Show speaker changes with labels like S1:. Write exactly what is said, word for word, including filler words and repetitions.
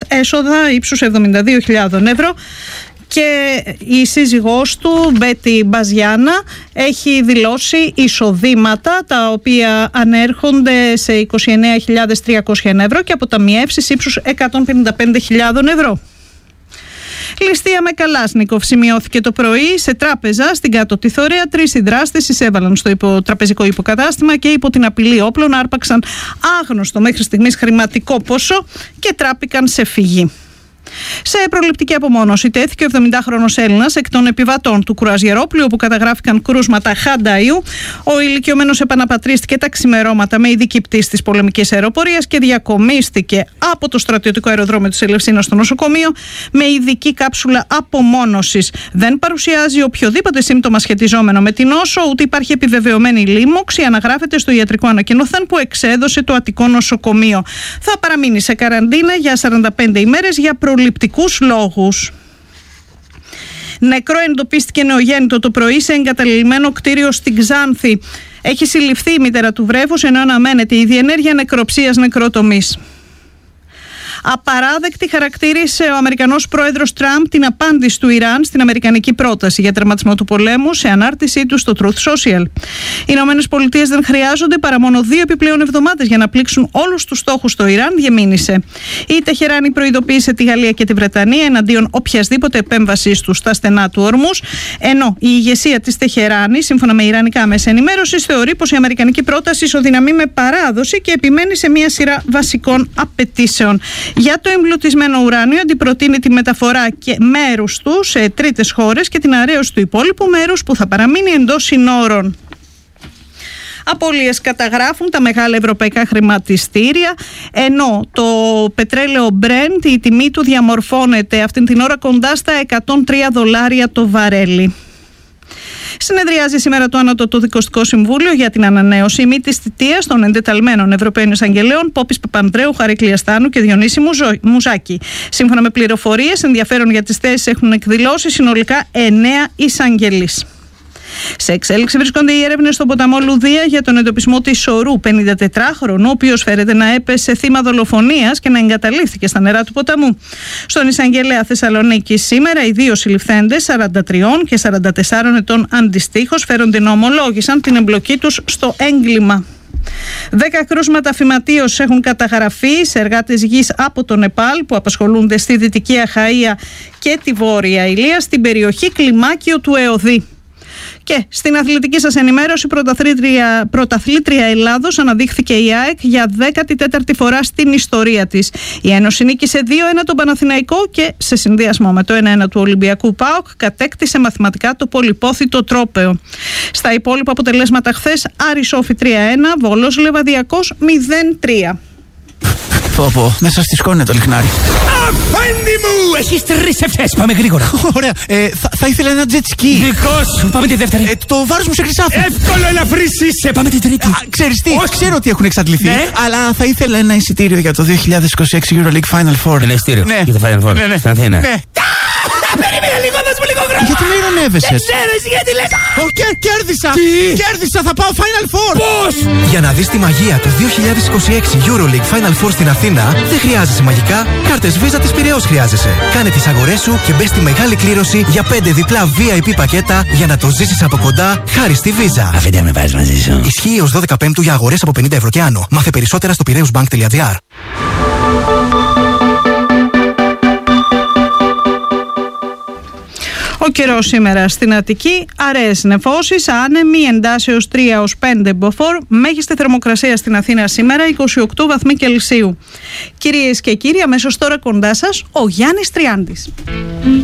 S1: έσοδα ύψους εβδομήντα δύο χιλιάδες ευρώ. Και η σύζυγός του, Μπέτι Μπαζιάνα, έχει δηλώσει εισοδήματα τα οποία ανέρχονται σε είκοσι εννέα χιλιάδες τριακόσια ευρώ και αποταμιεύσεις ύψους εκατόν πενήντα πέντε χιλιάδες ευρώ. Ληστεία με Καλάσνικοφ σημειώθηκε το πρωί σε τράπεζα στην Κάτω τη Θωρέα. Τρεις οι δράστες εισέβαλαν στο υπο, τραπεζικό υποκατάστημα και υπό την απειλή όπλων άρπαξαν άγνωστο μέχρι στιγμής χρηματικό ποσό και τράπηκαν σε φυγή. Σε προληπτική απομόνωση τέθηκε ο εβδομηντάχρονος Έλληνας εκ των επιβατών του κρουαζιερόπλοιου όπου καταγράφηκαν κρούσματα χανταΐου. Ο ηλικιωμένος επαναπατρίστηκε τα ξημερώματα με ειδική πτήση της πολεμικής αεροπορίας και διακομίστηκε από το στρατιωτικό αεροδρόμιο της Ελευσίνας στο νοσοκομείο με ειδική κάψουλα απομόνωσης. Δεν παρουσιάζει οποιοδήποτε σύμπτωμα σχετιζόμενο με την νόσο, ούτε υπάρχει επιβεβαιωμένη λίμωξη. Αναγράφεται στο ιατρικό ανακοινωθέν που εξέδωσε το Αττικό Νοσοκομείο. Θα παραμείνει σε καραντίνα για σαράντα πέντε ημέρες για προληπτικούς λόγους. Νεκρό εντοπίστηκε νεογέννητο το πρωί σε εγκαταλειμμένο κτίριο στην Ξάνθη. Έχει συλληφθεί η μητέρα του βρέφους ενώ αναμένεται η διενέργεια νεκροψίας νεκροτομής. Απαράδεκτη χαρακτήρισε ο Αμερικανός πρόεδρος Τραμπ την απάντηση του Ιράν στην αμερικανική πρόταση για τερματισμό του πολέμου σε ανάρτησή του στο Truth Social. Οι Ηνωμένες Πολιτείες δεν χρειάζονται παρά μόνο δύο επιπλέον εβδομάδες για να πλήξουν όλους τους στόχους στο Ιράν, διεμήνυσε. Η Τεχεράνη προειδοποίησε τη Γαλλία και τη Βρετανία εναντίον οποιασδήποτε επέμβασης του στα στενά του Ορμούς, ενώ η ηγεσία της Τεχεράνης, σύμφωνα με ιρανικά μέσα ενημέρωσης, θεωρεί πως η αμερικανική πρόταση ισοδυναμεί με παράδοση και επιμένει σε μια σειρά βασικών απαιτήσεων. Για το εμπλουτισμένο ουράνιο αντιπροτείνει τη μεταφορά και μέρους του σε τρίτες χώρες και την αρέωση του υπόλοιπου μέρους που θα παραμείνει εντός συνόρων. Απώλειες καταγράφουν τα μεγάλα ευρωπαϊκά χρηματιστήρια, ενώ το πετρέλαιο Brent, η τιμή του διαμορφώνεται αυτήν την ώρα κοντά στα εκατόν τρία δολάρια το βαρέλι. Συνεδριάζει σήμερα το Ανώτατο Δικαστικό Συμβούλιο για την ανανέωση μη της θητείας των εντεταλμένων Ευρωπαίων Εισαγγελέων Πόπης Παπανδρέου, Χαρίκλη Αστάνου και Διονύση Μουζάκη. Σύμφωνα με πληροφορίες, ενδιαφέρον για τις θέσεις έχουν εκδηλώσει συνολικά εννέα εισαγγελείς. Σε εξέλιξη βρίσκονται οι έρευνες στον ποταμό Λουδία για τον εντοπισμό της Σορού, πενηντατετράχρονου, ο οποίος φέρεται να έπεσε θύμα δολοφονίας και να εγκαταλείφθηκε στα νερά του ποταμού. Στον εισαγγελέα Θεσσαλονίκη σήμερα οι δύο συλληφθέντες, σαράντα τρία και σαράντα τέσσερα ετών αντιστοίχως, φέρονται να ομολόγησαν την εμπλοκή τους στο έγκλημα. Δέκα κρούσματα φυματίως έχουν καταγραφεί σε εργάτες γης από το Νεπάλ που απασχολούνται στη Δυτική Αχαΐα και τη Βόρεια Ηλία στην περιοχή κλιμάκιο του Εωδή. Και στην αθλητική σας ενημέρωση, πρωταθλήτρια, πρωταθλήτρια Ελλάδος αναδείχθηκε η ΑΕΚ για δέκατη τέταρτη φορά στην ιστορία της. Η Ένωση νίκησε δύο ένα τον Παναθηναϊκό και σε συνδυασμό με το ένα ένα του Ολυμπιακού ΠΑΟΚ κατέκτησε μαθηματικά το πολυπόθητο τρόπαιο. Στα υπόλοιπα αποτελέσματα χθες, Άρης Όφη τρία ένα, Βόλος Λεβαδιακός μηδέν τρία.
S2: Πω πω, μέσα στη σκόνη το λιχνάρι.
S3: Αφέντη μου! Έχεις τρεις ευθές, πάμε γρήγορα.
S2: Ωραία, ε, θα, θα ήθελα ένα jet ski.
S3: Δικό σου, πάμε τη δεύτερη.
S2: Ε, το βάρος μου σε χρυσάφι.
S3: Εύκολο, ελαφρύς είσαι, πάμε την τρίτη.
S2: Α, ξέρεις τι,
S3: Όχι.
S2: ξέρω ότι έχουν εξαντληθεί,
S3: Ναι.
S2: αλλά θα ήθελα ένα εισιτήριο για το δύο χιλιάδες είκοσι έξι Euroleague Final Four.
S3: Ένα εισιτήριο
S2: Ναι.
S3: για το Final Four,
S2: Ναι, ναι.
S3: στην Αθήνα.
S2: Ναι.
S3: Περίμενε λίγο, δώσ' μου λίγο χρόνο.
S2: Γιατί με ειρωνεύεσες?
S3: Δεν ξέρω εσύ γιατί λες.
S2: Ω, κέρ- κέρδισα!
S3: Τι?
S2: Κέρδισα, θα πάω Final Four!
S3: Πώς?
S4: Για να δεις τη μαγεία του δύο χιλιάδες είκοσι έξι Euroleague Final Four στην Αθήνα, δεν χρειάζεσαι μαγικά, κάρτες Visa της Πειραιώς χρειάζεσαι. Κάνε τις αγορές σου και μπες στη μεγάλη κλήρωση για πέντε διπλά βι άι πι πακέτα για να το ζήσεις από κοντά χάρη στη Visa.
S3: Αφήντε με πάρεις μαζί σου.
S4: Ισχύει ως δώδεκα Πέμπτου για αγορές από πενήντα ευρώ και άνω. Μάθε περισσότερα στο πειραιούσbank τελεία τζι άρ.
S1: Ο καιρός σήμερα στην Αττική, αραιές νεφώσεις, άνεμοι, εντάσεως τρία έως πέντε μποφόρ, μέγιστη θερμοκρασία στην Αθήνα σήμερα είκοσι οκτώ βαθμοί Κελσίου. Κυρίες και κύριοι, αμέσως τώρα κοντά σας ο Γιάννης Τριάντης.